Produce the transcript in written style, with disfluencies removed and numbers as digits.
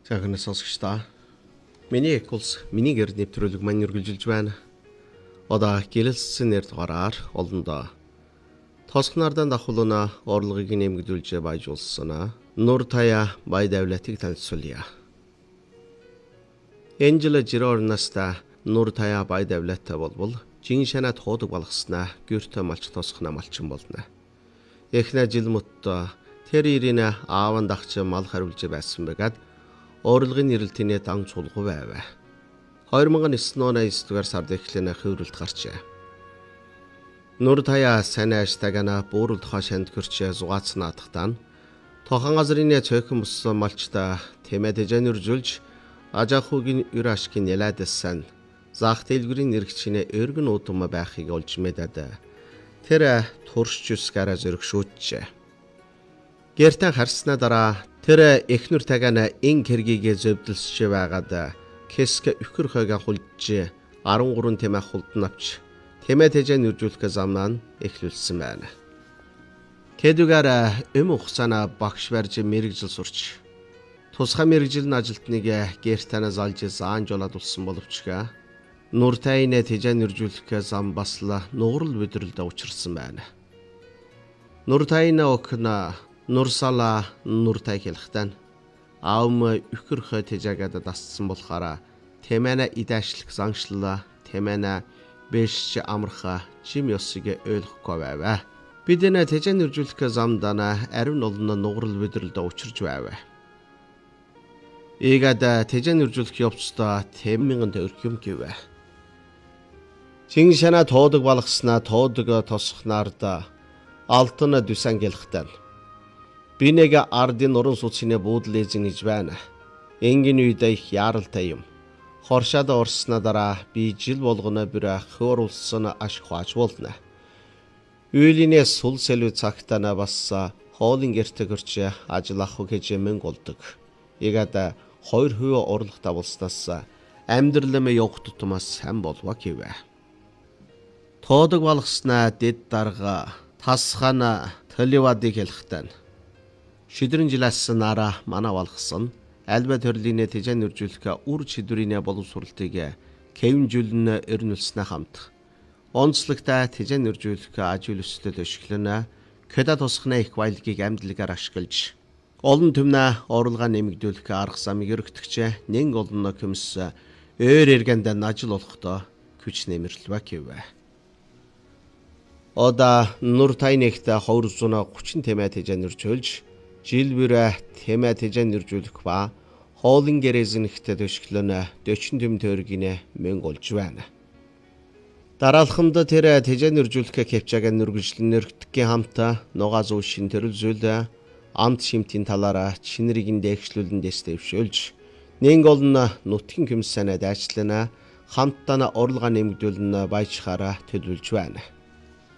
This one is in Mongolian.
Цаахнаас сонсогчдаа миний эколс миний гэр нэвтрүүлэг маань үргэлжилж байна. Одоо гэлэлцсэн нэр дугаараар олондоо тосгонардан давхуулна орлогыг нэмэгдүүлж баяжуулсан Нур Тая бай давлатыг танилцуулъя. Энжела Жирорнаста Нур Тая бай давлатаа болбол жин шанаад хуудаг болгоснаа гүртэ малч тосгоноо малчин болно. Эхнэ жил мөттө тэр ирийн ааван дагч мал хариулж байсан байгаад орлогын нэрэлтийн дан цулгуу байв. 2009 оны 9 дугаар сард эхлэн хөврөлт гарчээ. Нур Тая санааш тагана буурал хашаанд гөрч зугаацнаадахтаа тохон газрын цөөхөн бус малчта тэмээд жаниржулж ажахугийн юрашкин ялаадсан заах дэлгүрийн нэргчнээ өргөн удам байхыг олж мэдээд тэр турш жүсгаараа зөрөх шүүжжээ. Гэртэн харснаа дараа тэр эхнэр тагана ин хэргийг зөвдөлсөж байгаад кэск өхөр хойгоо хулж 13 тэмээ хулдан авч тэмээ тэжэн үржүүлэх замнаа эхлүүлсэн байна. Кэдүгээр хугацаана багш барьж мэрэгжил сурч тусгай мэрэгжилн ажилтныг гэртэнэ залж заанжуулаад улсан боловч Нур Таяны тэжэн үржүүлэх зам басла нуурал бидрэлд учирсан байна. Нур Таяны окна Нурсала Нур Тай хэлэхтэн аам өхөрхө тэжээгээд дассан болохоор тэмээнэ идэшлэх заншлаа тэмээнэ бэшч амарха чим ёсыг ойлгохгүй байв. Бидэнэ тэжэн үржүүлэх замдана ариун олно нуурал бидрэлд учирж байв. Ийгад тэжэн үржүүлэх явцдаа тэммигэн төрхөм гэв. Чин шана тоодог балгаснаа тоодог тосхнаарда алтан дүсэн гэлхтэн би нэг ардын уран суцны буудлын гэж байна. Энгийн үедээ их яралтай юм. Хоршоод орсноо дараа би жил болгоно бүр хөөрүүлсэн аш хаач болно. Үйлинээс сул сэлүү цагтана бас хоолын гэрт гөрч ажиллах гэж мөнгө олдог. Ягад 2% орлого тавуулснаас амьдралын явах тутмаас сан болва гэвэ. Тоодог болгоснаа дэд дарга тасхана төлөвадыг хэлэхтэн шидрэн жилээс нараа мана болгосон альба төрлийн тэжэн үржүүлэх үр шидрийн боловсролтыг кэвнжүүлэн өрнүүлснэ хамт онцлогтой тэжэн үржүүлэх ажил өслөл өшгөлнө кэда тусхны их баялагийг амдлагаар ашиглаж олон түмнэ орлогоо нэмэгдүүлэх арга замыг өргөтгч нэн олно көмс өөр эргэнд ажил болохдоо хүч нэмэрлэвэ гэвэ. Ода Нур Таянэгт 230 тэмээ тэжэн үржүүлж жил бүрэ тэмээ тэжэн үржүүлэх ба хоолын гэрээзэнэгт төшгөлнө 40 тэм төгрөгийн мөнгө олж байна. Дараалхамд тэр тэжэн үржүүлэх кэвчааг нүргэжлэн нэрхтгэхийн хамт нугаа зүү шин төрөлзүүл амт шимтийн талаараа чинэрийг дэвшлүүлэн дэвшүүлж нэн олон нутгийн комиссанад ажиллана хамтдаа орлогоо нэмэгдүүлэн баяжхаараа төлөвлөж байна.